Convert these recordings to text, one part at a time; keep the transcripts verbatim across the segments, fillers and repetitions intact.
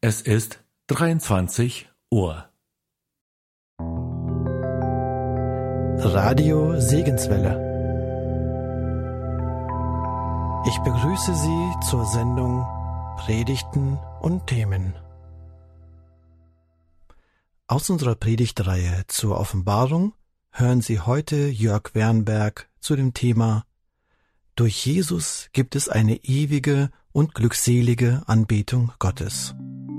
Es ist dreiundzwanzig Uhr. Radio Segenswelle. Ich begrüße Sie zur Sendung Predigten und Themen. Aus unserer Predigtreihe zur Offenbarung hören Sie heute Jörg Wernberg zu dem Thema Durch Jesus gibt es eine ewige und glückselige Anbetung Gottes.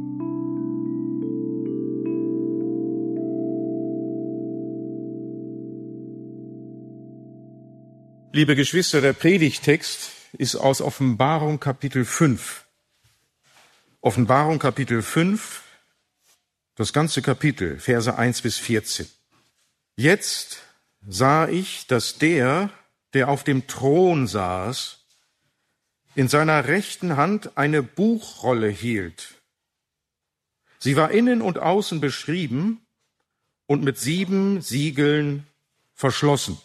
Liebe Geschwister, der Predigttext ist aus Offenbarung Kapitel fünf. Offenbarung Kapitel fünf, das ganze Kapitel, Verse eins bis vierzehn. Jetzt sah ich, dass der, der auf dem Thron saß, in seiner rechten Hand eine Buchrolle hielt. Sie war innen und außen beschrieben und mit sieben Siegeln verschlossen.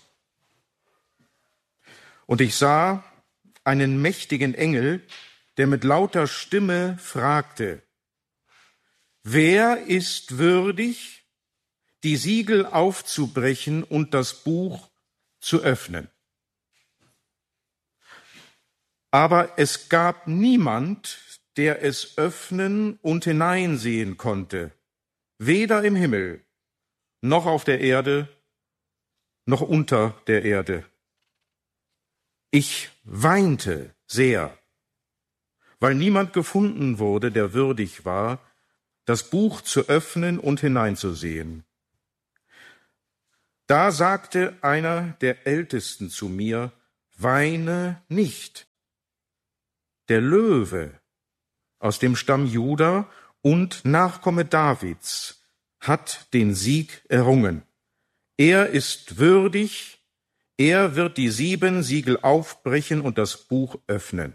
Und ich sah einen mächtigen Engel, der mit lauter Stimme fragte: Wer ist würdig, die Siegel aufzubrechen und das Buch zu öffnen? Aber es gab niemand, der es öffnen und hineinsehen konnte, weder im Himmel, noch auf der Erde, noch unter der Erde. Ich weinte sehr, weil niemand gefunden wurde, der würdig war, das Buch zu öffnen und hineinzusehen. Da sagte einer der Ältesten zu mir: Weine nicht. Der Löwe aus dem Stamm Juda und Nachkomme Davids hat den Sieg errungen. Er ist würdig, er wird die sieben Siegel aufbrechen und das Buch öffnen.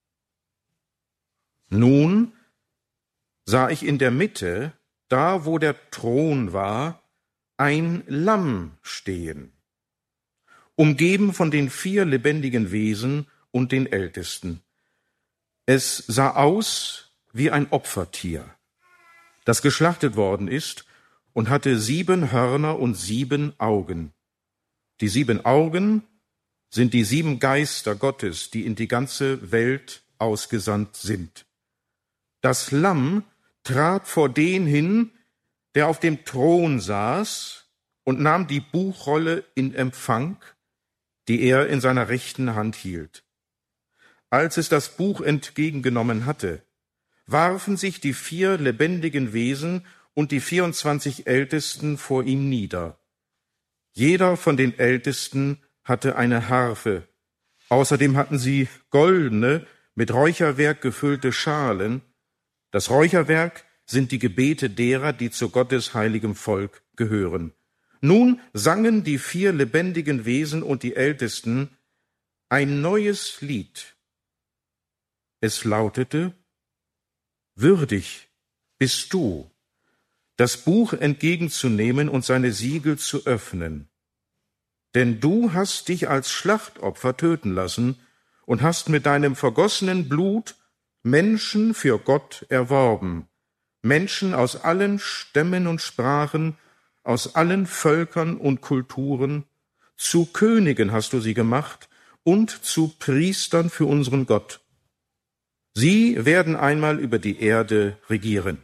Nun sah ich in der Mitte, da wo der Thron war, ein Lamm stehen, umgeben von den vier lebendigen Wesen und den Ältesten. Es sah aus wie ein Opfertier, das geschlachtet worden ist, und hatte sieben Hörner und sieben Augen. Die sieben Augen sind die sieben Geister Gottes, die in die ganze Welt ausgesandt sind. Das Lamm trat vor den hin, der auf dem Thron saß, und nahm die Buchrolle in Empfang, die er in seiner rechten Hand hielt. Als es das Buch entgegengenommen hatte, warfen sich die vier lebendigen Wesen und die vierundzwanzig Ältesten vor ihm nieder. Jeder von den Ältesten hatte eine Harfe. Außerdem hatten sie goldene, mit Räucherwerk gefüllte Schalen. Das Räucherwerk sind die Gebete derer, die zu Gottes heiligem Volk gehören. Nun sangen die vier lebendigen Wesen und die Ältesten ein neues Lied. Es lautete: Würdig bist du, das Buch entgegenzunehmen und seine Siegel zu öffnen. Denn du hast dich als Schlachtopfer töten lassen und hast mit deinem vergossenen Blut Menschen für Gott erworben, Menschen aus allen Stämmen und Sprachen, aus allen Völkern und Kulturen. Zu Königen hast du sie gemacht und zu Priestern für unseren Gott. Sie werden einmal über die Erde regieren.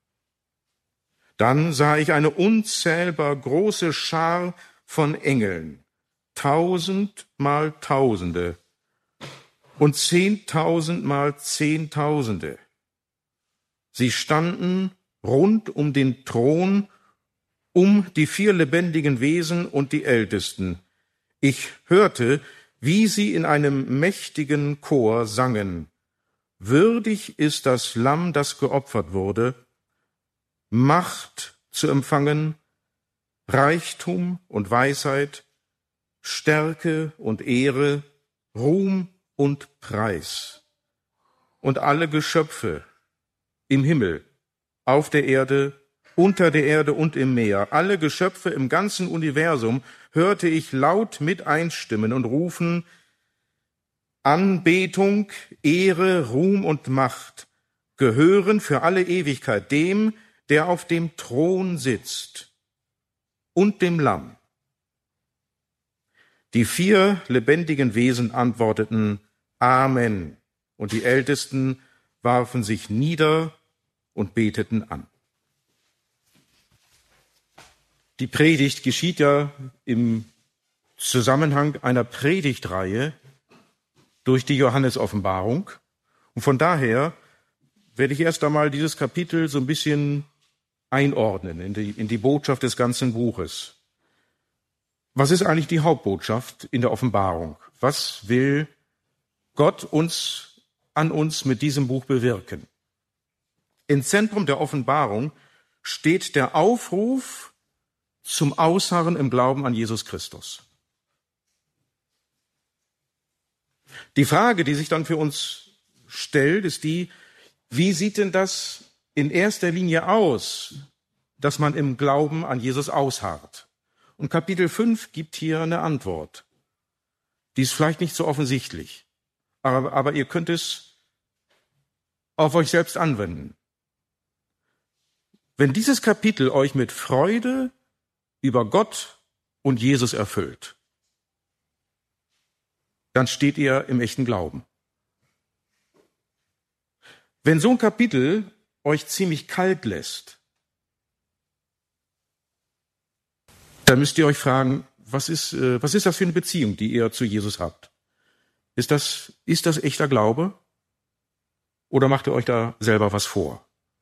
Dann sah ich eine unzählbar große Schar von Engeln, tausend mal Tausende und zehntausend mal Zehntausende. Sie standen rund um den Thron, um die vier lebendigen Wesen und die Ältesten. Ich hörte, wie sie in einem mächtigen Chor sangen: Würdig ist das Lamm, das geopfert wurde, Macht zu empfangen, Reichtum und Weisheit, Stärke und Ehre, Ruhm und Preis. Und alle Geschöpfe im Himmel, auf der Erde, unter der Erde und im Meer, alle Geschöpfe im ganzen Universum, hörte ich laut mit einstimmen und rufen: Anbetung, Ehre, Ruhm und Macht gehören für alle Ewigkeit dem, der auf dem Thron sitzt und dem Lamm. Die vier lebendigen Wesen antworteten Amen, und die Ältesten warfen sich nieder und beteten an. Die Predigt geschieht ja im Zusammenhang einer Predigtreihe durch die Johannes-Offenbarung. Und von daher werde ich erst einmal dieses Kapitel so ein bisschen einordnen in die, in die Botschaft des ganzen Buches. Was ist eigentlich die Hauptbotschaft in der Offenbarung? Was will Gott uns an uns mit diesem Buch bewirken? Im Zentrum der Offenbarung steht der Aufruf zum Ausharren im Glauben an Jesus Christus. Die Frage, die sich dann für uns stellt, ist die, wie sieht denn das in erster Linie aus, dass man im Glauben an Jesus ausharrt? Und Kapitel fünf gibt hier eine Antwort. Die ist vielleicht nicht so offensichtlich, aber, aber ihr könnt es auf euch selbst anwenden. Wenn dieses Kapitel euch mit Freude über Gott und Jesus erfüllt, dann steht ihr im echten Glauben. Wenn so ein Kapitel euch ziemlich kalt lässt, dann müsst ihr euch fragen, was ist, äh, was ist das für eine Beziehung, die ihr zu Jesus habt? Ist das, ist das echter Glaube? Oder macht ihr euch da selber was vor?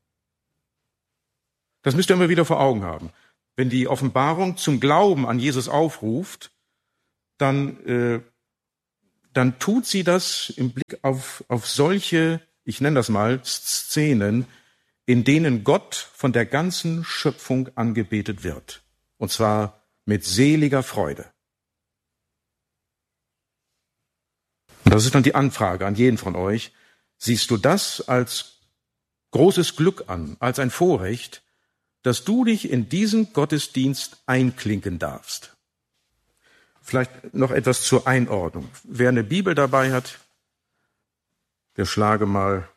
Das müsst ihr immer wieder vor Augen haben. Wenn die Offenbarung zum Glauben an Jesus aufruft, dann, äh, dann tut sie das im Blick auf, auf solche, ich nenne das mal, Szenen, in denen Gott von der ganzen Schöpfung angebetet wird. Und zwar mit seliger Freude. Und das ist dann die Anfrage an jeden von euch. Siehst du das als großes Glück an, als ein Vorrecht, dass du dich in diesen Gottesdienst einklinken darfst? Vielleicht noch etwas zur Einordnung. Wer eine Bibel dabei hat, der schlage mal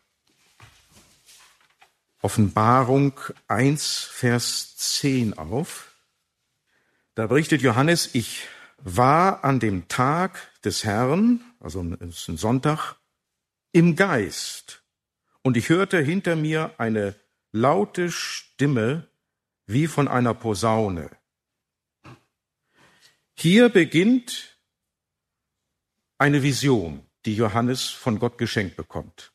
Offenbarung eins, Vers zehn auf. Da berichtet Johannes, ich war an dem Tag des Herrn, also es ist ein Sonntag, im Geist. Und ich hörte hinter mir eine laute Stimme wie von einer Posaune. Hier beginnt eine Vision, die Johannes von Gott geschenkt bekommt.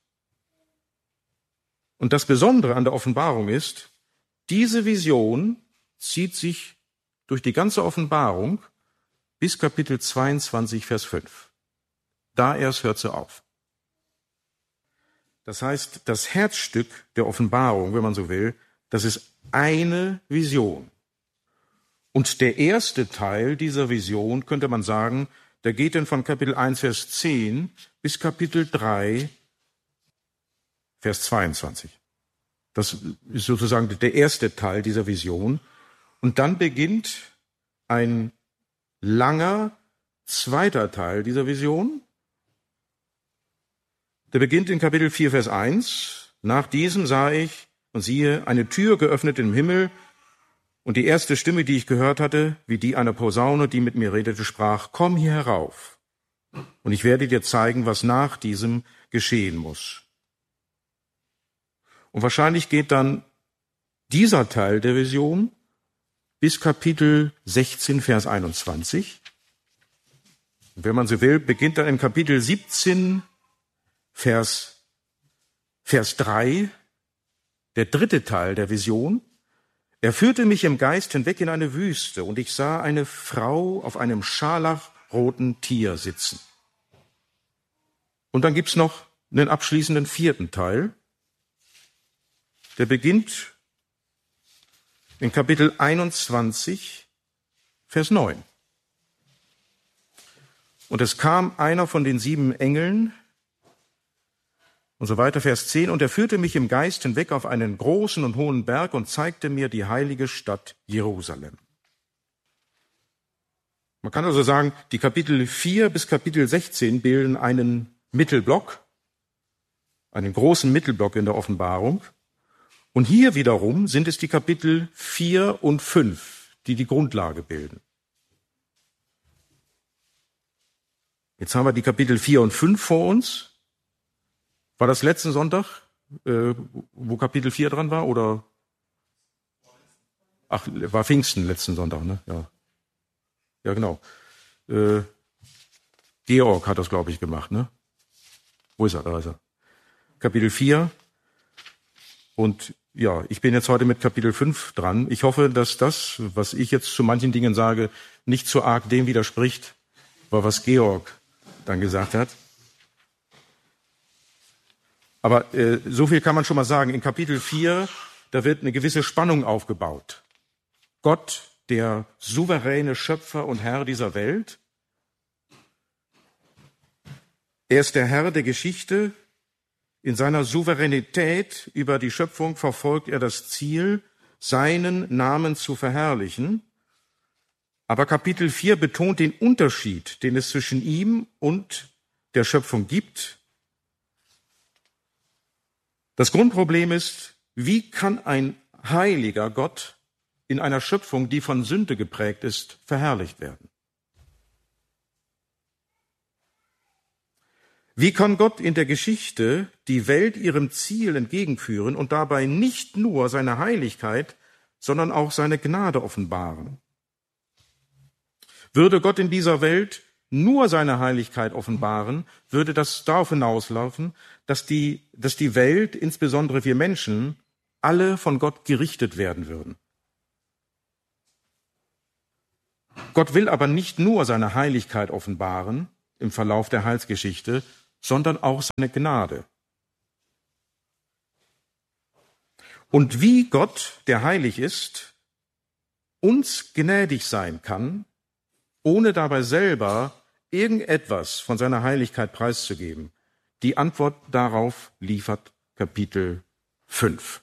Und das Besondere an der Offenbarung ist, diese Vision zieht sich durch die ganze Offenbarung bis Kapitel zweiundzwanzig, Vers fünf. Da erst hört sie auf. Das heißt, das Herzstück der Offenbarung, wenn man so will, das ist eine Vision. Und der erste Teil dieser Vision, könnte man sagen, der geht dann von Kapitel eins, Vers zehn bis Kapitel drei, Vers zweiundzwanzig. Das ist sozusagen der erste Teil dieser Vision. Und dann beginnt ein langer zweiter Teil dieser Vision. Der beginnt in Kapitel vier, Vers eins. Nach diesem sah ich und siehe eine Tür geöffnet im Himmel, und die erste Stimme, die ich gehört hatte, wie die einer Posaune, die mit mir redete, sprach, komm hier herauf, und ich werde dir zeigen, was nach diesem geschehen muss. Und wahrscheinlich geht dann dieser Teil der Vision bis Kapitel sechzehn, Vers einundzwanzig. Und wenn man so will, beginnt dann in Kapitel siebzehn, Vers, Vers drei, der dritte Teil der Vision. Er führte mich im Geist hinweg in eine Wüste, und ich sah eine Frau auf einem scharlachroten Tier sitzen. Und dann gibt's noch einen abschließenden vierten Teil. Der beginnt in Kapitel einundzwanzig, Vers neun. Und es kam einer von den sieben Engeln, und so weiter, Vers zehn, und er führte mich im Geist hinweg auf einen großen und hohen Berg und zeigte mir die heilige Stadt Jerusalem. Man kann also sagen, die Kapitel vier bis Kapitel sechzehn bilden einen Mittelblock, einen großen Mittelblock in der Offenbarung. Und hier wiederum sind es die Kapitel vier und fünf, die die Grundlage bilden. Jetzt haben wir die Kapitel vier und fünf vor uns. War das letzten Sonntag, äh, wo Kapitel vier dran war? Oder? Ach, war Pfingsten letzten Sonntag, ne? Ja, ja genau. Äh, Georg hat das, glaube ich, gemacht, ne? Wo ist er? Da ist er. Kapitel vier. Und ja, ich bin jetzt heute mit Kapitel fünf dran. Ich hoffe, dass das, was ich jetzt zu manchen Dingen sage, nicht zu arg dem widerspricht, was Georg dann gesagt hat. Aber äh, so viel kann man schon mal sagen. In Kapitel vier, da wird eine gewisse Spannung aufgebaut. Gott, der souveräne Schöpfer und Herr dieser Welt. Er ist der Herr der Geschichte. In seiner Souveränität über die Schöpfung verfolgt er das Ziel, seinen Namen zu verherrlichen. Aber Kapitel vier betont den Unterschied, den es zwischen ihm und der Schöpfung gibt. Das Grundproblem ist, wie kann ein heiliger Gott in einer Schöpfung, die von Sünde geprägt ist, verherrlicht werden? Wie kann Gott in der Geschichte die Welt ihrem Ziel entgegenführen und dabei nicht nur seine Heiligkeit, sondern auch seine Gnade offenbaren? Würde Gott in dieser Welt nur seine Heiligkeit offenbaren, würde das darauf hinauslaufen, dass die, dass die Welt, insbesondere wir Menschen, alle von Gott gerichtet werden würden. Gott will aber nicht nur seine Heiligkeit offenbaren im Verlauf der Heilsgeschichte, sondern auch seine Gnade. Und wie Gott, der heilig ist, uns gnädig sein kann, ohne dabei selber irgendetwas von seiner Heiligkeit preiszugeben, die Antwort darauf liefert Kapitel fünf.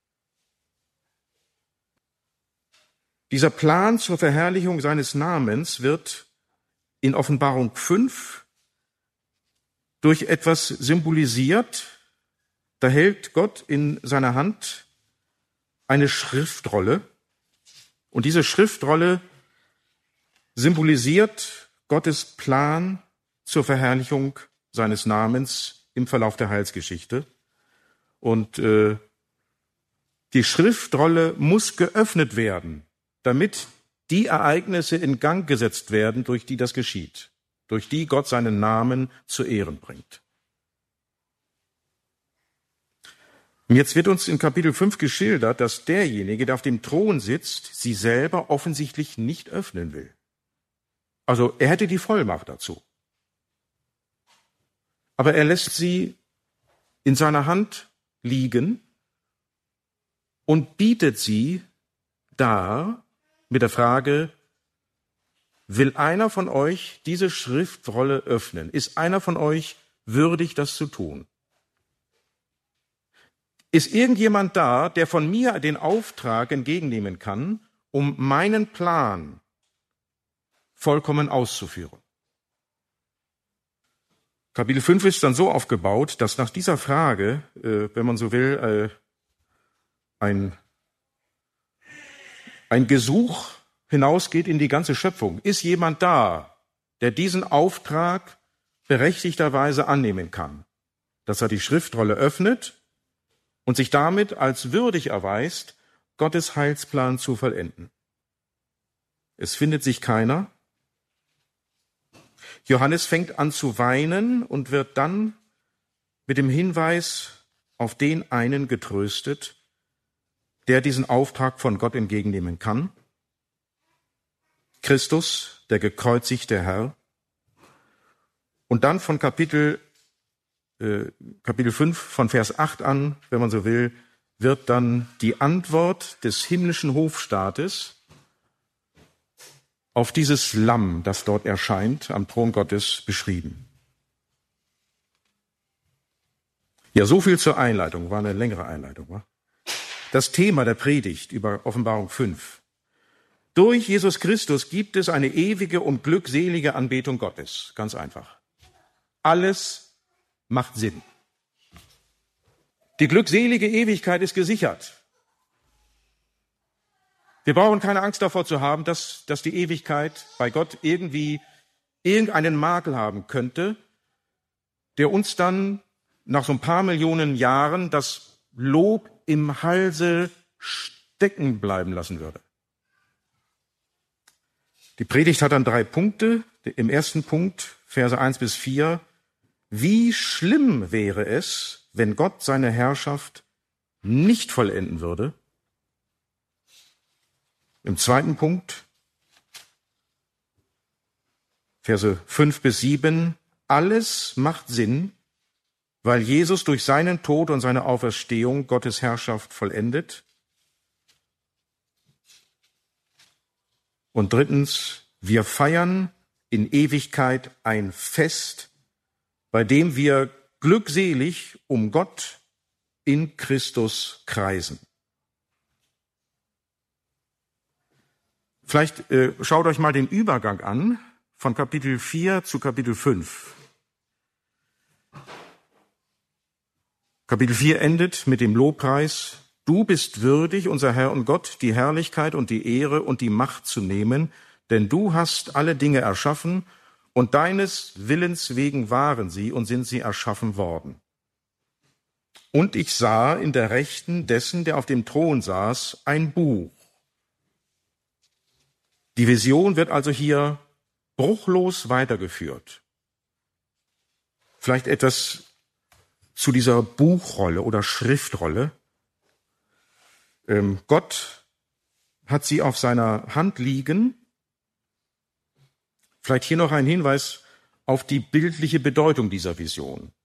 Dieser Plan zur Verherrlichung seines Namens wird in Offenbarung fünf durch etwas symbolisiert. Da hält Gott in seiner Hand eine Schriftrolle. Und diese Schriftrolle symbolisiert Gottes Plan zur Verherrlichung seines Namens im Verlauf der Heilsgeschichte. Und äh, die Schriftrolle muss geöffnet werden, damit die Ereignisse in Gang gesetzt werden, durch die das geschieht, durch die Gott seinen Namen zu Ehren bringt. Und jetzt wird uns in Kapitel fünf geschildert, dass derjenige, der auf dem Thron sitzt, sie selber offensichtlich nicht öffnen will. Also er hätte die Vollmacht dazu. Aber er lässt sie in seiner Hand liegen und bietet sie dar mit der Frage: Will einer von euch diese Schriftrolle öffnen? Ist einer von euch würdig, das zu tun? Ist irgendjemand da, der von mir den Auftrag entgegennehmen kann, um meinen Plan vollkommen auszuführen? Kapitel fünf ist dann so aufgebaut, dass nach dieser Frage, äh, wenn man so will, äh, ein, ein Gesuch hinausgeht in die ganze Schöpfung. Ist jemand da, der diesen Auftrag berechtigterweise annehmen kann, dass er die Schriftrolle öffnet und sich damit als würdig erweist, Gottes Heilsplan zu vollenden? Es findet sich keiner. Johannes fängt an zu weinen und wird dann mit dem Hinweis auf den einen getröstet, der diesen Auftrag von Gott entgegennehmen kann. Christus, der gekreuzigte Herr. Und dann von Kapitel, äh, Kapitel fünf, von Vers acht an, wenn man so will, wird dann die Antwort des himmlischen Hofstaates auf dieses Lamm, das dort erscheint, am Thron Gottes beschrieben. Ja, so viel zur Einleitung, war eine längere Einleitung, wa? Das Thema der Predigt über Offenbarung fünf. Durch Jesus Christus gibt es eine ewige und glückselige Anbetung Gottes. Ganz einfach. Alles macht Sinn. Die glückselige Ewigkeit ist gesichert. Wir brauchen keine Angst davor zu haben, dass, dass die Ewigkeit bei Gott irgendwie irgendeinen Makel haben könnte, der uns dann nach so ein paar Millionen Jahren das Lob im Halse stecken bleiben lassen würde. Die Predigt hat dann drei Punkte. Im ersten Punkt, Verse eins bis vier, wie schlimm wäre es, wenn Gott seine Herrschaft nicht vollenden würde. Im zweiten Punkt, Verse fünf bis sieben, alles macht Sinn, weil Jesus durch seinen Tod und seine Auferstehung Gottes Herrschaft vollendet. Und drittens, wir feiern in Ewigkeit ein Fest, bei dem wir glückselig um Gott in Christus kreisen. Vielleicht äh, schaut euch mal den Übergang an von Kapitel vier zu Kapitel fünf. Kapitel vier endet mit dem Lobpreis. Du bist würdig, unser Herr und Gott, die Herrlichkeit und die Ehre und die Macht zu nehmen, denn du hast alle Dinge erschaffen und deines Willens wegen waren sie und sind sie erschaffen worden. Und ich sah in der Rechten dessen, der auf dem Thron saß, ein Buch. Die Vision wird also hier bruchlos weitergeführt. Vielleicht etwas zu dieser Buchrolle oder Schriftrolle. Ähm, Gott hat sie auf seiner Hand liegen. Vielleicht hier noch ein Hinweis auf die bildliche Bedeutung dieser Vision.